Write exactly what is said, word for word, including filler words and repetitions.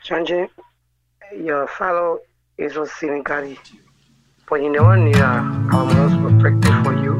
Changing your fellow is was cynically, but you never knew that our most protected for you.